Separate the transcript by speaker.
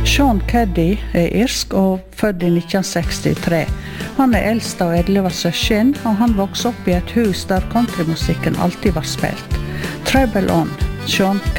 Speaker 1: Sean Caddy irsk og født i 1963. Han eldst av 11 søsken, og han vokste opp i et hus der countrymusikken alltid var spilt. Treble On, Sean